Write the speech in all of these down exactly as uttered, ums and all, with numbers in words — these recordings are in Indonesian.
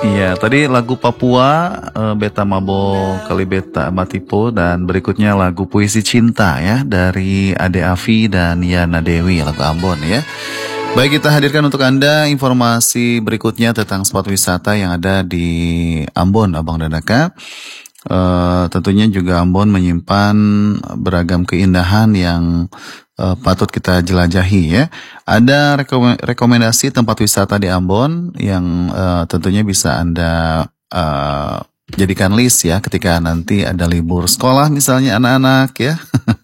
Iya, tadi lagu Papua, eh, Beta Mabo kali Beta Matipo, dan berikutnya lagu Puisi Cinta ya dari Ade Afi dan Yana Dewi, lagu Ambon ya. Baik, kita hadirkan untuk Anda informasi berikutnya tentang spot wisata yang ada di Ambon, Abang dan Aka. Uh, tentunya juga Ambon menyimpan beragam keindahan yang uh, patut kita jelajahi ya. Ada rekom- rekomendasi tempat wisata di Ambon yang uh, tentunya bisa Anda uh, jadikan list ya ketika nanti ada libur sekolah misalnya anak-anak ya.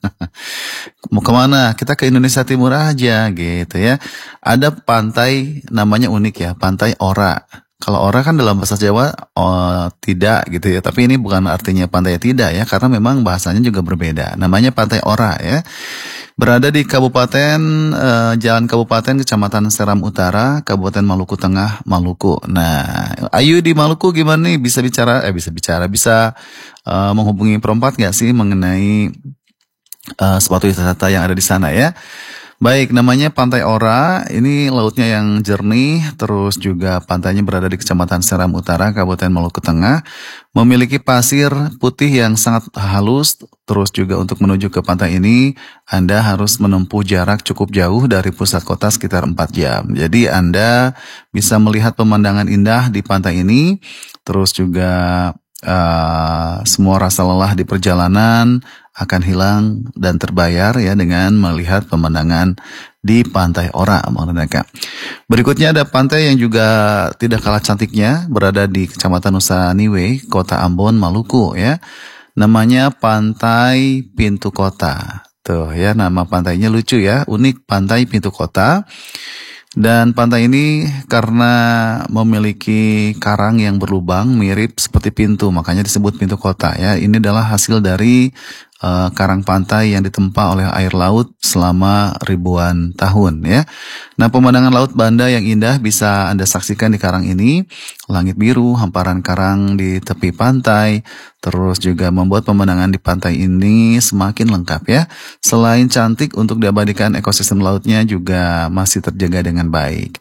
Mau kemana? Kita ke Indonesia Timur aja gitu ya. Ada pantai namanya unik ya, Pantai Ora. Kalau Ora kan dalam bahasa Jawa oh, tidak gitu ya, tapi ini bukan artinya pantai tidak ya, karena memang bahasanya juga berbeda. Namanya Pantai Ora ya. Berada di Kabupaten eh, Jalan Kabupaten Kecamatan Seram Utara, Kabupaten Maluku Tengah, Maluku. Nah, Ayu di Maluku gimana nih? Bisa bicara eh bisa bicara, bisa eh, menghubungi perempat nggak sih mengenai uh, spot wisata yang ada di sana ya? Baik, namanya Pantai Ora, ini lautnya yang jernih, terus juga pantainya berada di Kecamatan Seram Utara, Kabupaten Maluku Tengah, memiliki pasir putih yang sangat halus, terus juga untuk menuju ke pantai ini, Anda harus menempuh jarak cukup jauh dari pusat kota sekitar empat jam. Jadi Anda bisa melihat pemandangan indah di pantai ini, terus juga uh, semua rasa lelah di perjalanan akan hilang dan terbayar ya dengan melihat pemandangan di Pantai Ora, Bang Renaka. Berikutnya ada pantai yang juga tidak kalah cantiknya, berada di Kecamatan Nusa Niwe, Kota Ambon, Maluku ya. Namanya Pantai Pintu Kota. Tuh ya, nama pantainya lucu ya, unik, Pantai Pintu Kota. Dan pantai ini karena memiliki karang yang berlubang mirip seperti pintu, makanya disebut pintu kota ya. Ini adalah hasil dari uh, karang pantai yang ditempa oleh air laut selama ribuan tahun ya. Nah, pemandangan laut Banda yang indah bisa Anda saksikan di karang ini. Langit biru, hamparan karang di tepi pantai, terus juga membuat pemandangan di pantai ini semakin lengkap ya. Selain cantik, untuk diabadikan ekosistem lautnya juga masih terjaga dengan baik.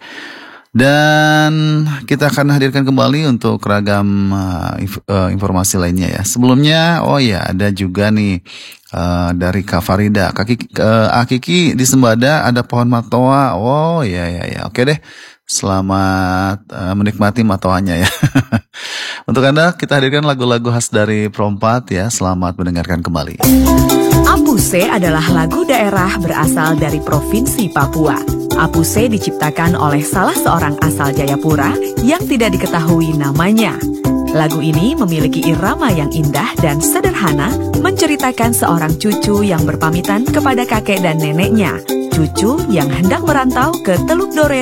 Dan kita akan hadirkan kembali untuk ragam uh, inf- uh, informasi lainnya ya. Sebelumnya, oh ya ada juga nih uh, dari Kak Farida, Kaki uh, Akiki di Sembada ada pohon matoa. Oh ya ya ya, oke deh. Selamat uh, menikmati matoanya ya. Untuk Anda kita hadirkan lagu-lagu khas dari Perompat ya. Selamat mendengarkan kembali. Apuse adalah lagu daerah berasal dari Provinsi Papua. Apuse diciptakan oleh salah seorang asal Jayapura yang tidak diketahui namanya. Lagu ini memiliki irama yang indah dan sederhana, menceritakan seorang cucu yang berpamitan kepada kakek dan neneknya. Cucu yang hendak merantau ke Teluk Dore